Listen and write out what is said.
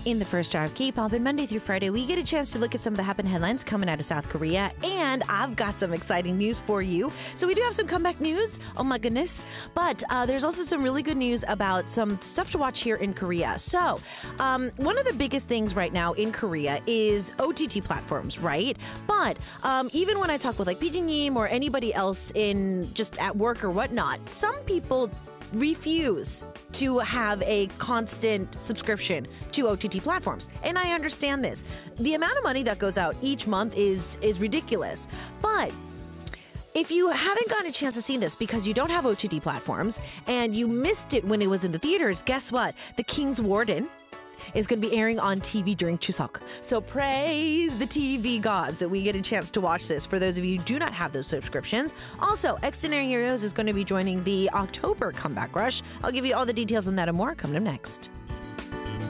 In the first hour of K-pop, and Monday through Friday, we get a chance to look at some of the happening headlines coming out of South Korea, and I've got some exciting news for you. So we do have some comeback news, oh my goodness, but there's also some really good news about some stuff to watch here in Korea. So one of the biggest things right now in Korea is OTT platforms, right? But even when I talk with like PD님 or anybody else in just at work or whatnot, some people refuse to have a constant subscription to OTT platforms. And I understand this. The amount of money that goes out each month is ridiculous. But if you haven't gotten a chance to see this because you don't have OTT platforms and you missed it when it was in the theaters, guess what? The King's Warden is going to be airing on TV during Chuseok. So praise the TV gods that we get a chance to watch this for those of you who do not have those subscriptions. Also, Extraordinary Heroes is going to be joining the October comeback rush. I'll give you all the details on that and more coming up next.